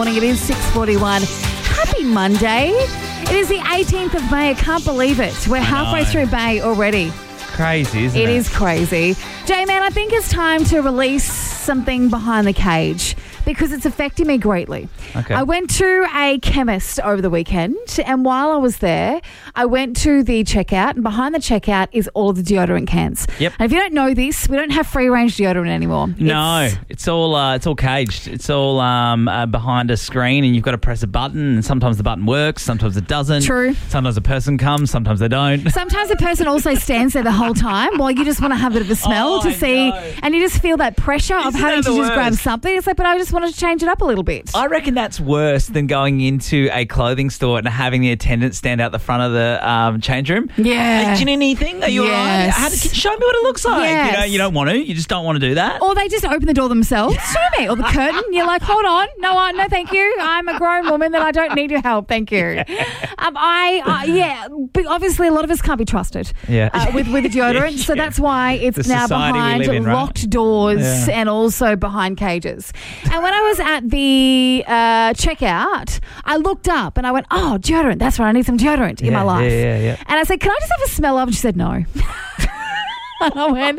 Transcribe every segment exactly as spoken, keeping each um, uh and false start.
Morning, it is six forty-one. Happy Monday. It is the eighteenth of May. I can't believe it. We're halfway through May already. Crazy, isn't it? It is crazy. J-Man, I think it's time to release something behind the cage because it's affecting me greatly. Okay. I went to a chemist over the weekend, and while I was there, I went to the checkout, and behind the checkout is all of the deodorant cans. Yep. And if you don't know this, we don't have free-range deodorant anymore. No, It's- it's all uh, it's all caged. It's all um, uh, behind a screen, and you've got to press a button. And sometimes the button works, sometimes it doesn't. True. Sometimes a person comes, sometimes they don't. Sometimes the person also stands there the whole time while you just want to have a bit of a smell Oh, to I see, know. and you just feel that pressure of Isn't having that to the just grab worst? something. It's like, but I just wanted to change it up a little bit. I reckon that's worse than going into a clothing store and having the attendant stand out the front of the um, change room. Yeah. Hey, do you need anything? Are you Yes. all right? How do, show me what it looks like. Yes. You know, you don't want to. You just don't want to do that. Or they just open the door themselves. Show me. Or the curtain. You're like, hold on. No, I, no, thank you. I'm a grown woman that I don't need your help. Thank you. Um, I, uh, yeah, but obviously a lot of us can't be trusted Yeah. uh, with, with the deodorant. So Yeah. that's why it's The now society we behind live in, right? locked doors Yeah. and also behind cages. And when I was at the uh, checkout, I looked up and I went, oh, deodorant. That's right. I need some deodorant in Yeah, my life. yeah, yeah, yeah. And I said, can I just have a smell of? And she said, no. And I went,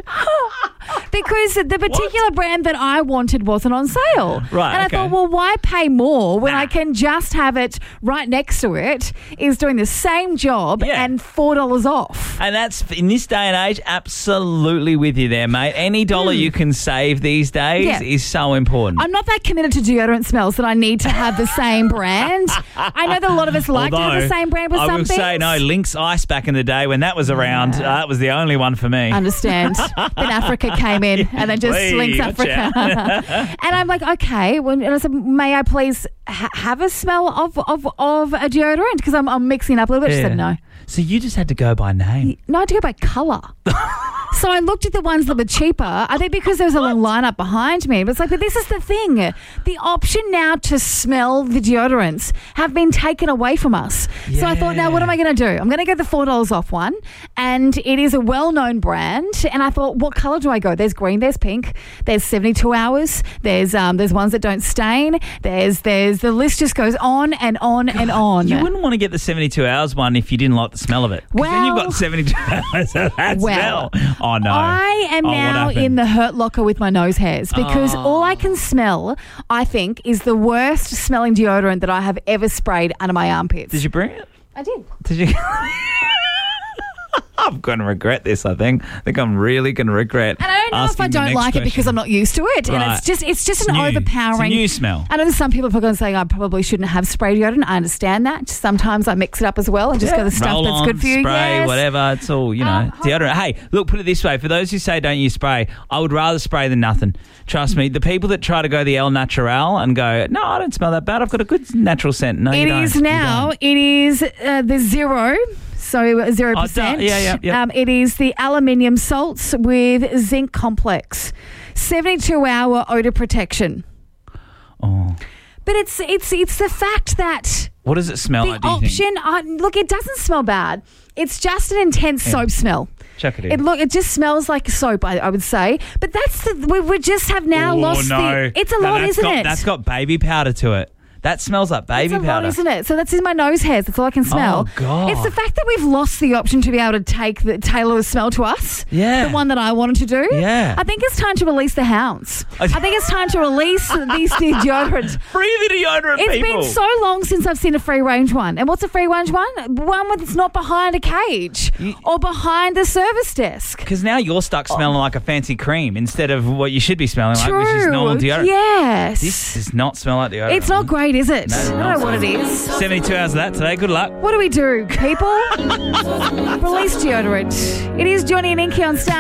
because the particular brand that I wanted wasn't on sale. Right, And I okay. thought, well, why pay more when Nah. I can just have it right next to it, is doing the same job Yeah. and four dollars off. And that's, in this day and age, absolutely with you there, mate. Any dollar you can save these days Yeah. is so important. I'm not that committed to deodorant smells that I need to have the same brand. I know that a lot of us like to have the same brand with I some will things. say, no, Lynx Ice back in the day when that was around, uh, that was the only one for me. Understand. Then Africa came in and then just Wee, Lynx Africa. And I'm like, okay. Well, and I said, may I please ha- have a smell of, of, of a deodorant? Because I'm, I'm mixing up a little bit. She Yeah. said no. So you just had to go by name. No, I had to go by colour. So I looked at the ones that were cheaper. I think because there was a long lineup behind me. But it's like, but this is the thing. The option now to smell the deodorants have been taken away from us. So I thought, now what am I going to do? I'm going to get the four dollars off one. And it is a well-known brand. And I thought, what colour do I go? There's green, there's pink, there's seventy-two hours. There's um, there's ones that don't stain. There's, there's, the list just goes on and on and on. You wouldn't want to get the seventy-two hours one if you didn't like the smell of it. 'Cause then you've Well- got seventy-two hours of that Well, smell. Oh, no. I am Oh, what now happened? in the hurt locker with my nose hairs because Oh. all I can smell, I think, is the worst smelling deodorant that I have ever sprayed under my armpits. Did you bring it? I did. Did you? I'm going to regret this, I think. I think I'm really going to regret And I don't know if I asking the don't next like it because question. I'm not used to it. And Right. it's just it's just an New. overpowering. It's a new smell. I know there's some people who are going to say I probably shouldn't have spray deodorant. I understand that. Sometimes I mix it up as well and just Yeah. go the stuff Roll that's on, good for you. spray, Yes. whatever. It's all, you know, Um, hold deodorant. Hey, look, put it this way. For those who say don't use spray, I would rather spray than nothing. Trust me. The people that try to go the El Natural and go, no, I don't smell that bad. I've got a good natural scent. No, you It don't. is You now. don't. It is uh, the zero. So zero Oh, percent. duh. Yeah, yeah, yeah. Um, it is the aluminium salts with zinc complex, seventy-two hour odor protection. Oh. But it's it's it's the fact that What does it smell the like, do you think? option. Uh, look, it doesn't smell bad. It's just an intense soap smell. Check it in. It look. It just smells like soap. I, I would say. But that's the we, we just have now Oh, lost no. the. It's a No, lot, that's isn't got, it? That's got baby powder to it. That smells like baby It's a powder. lot, isn't it? So that's in my nose hairs. That's all I can smell. Oh, God. It's the fact that we've lost the option to be able to take the tailor the smell to us. Yeah. The one that I wanted to do. Yeah. I think it's time to release the hounds. I think it's time to release these deodorants. Free the deodorant, It's people. been so long since I've seen a free range one. And what's a free range one? One that's not behind a cage You- or behind the service desk. Because now you're stuck smelling like a fancy cream instead of what you should be smelling like, True. which is normal deodorant. Yes. This does not smell like deodorant. It's not great, is it? No, I don't know what it is. seventy-two hours of that today. Good luck. What do we do, people? Release deodorant. It is Johnny and Inky on Star.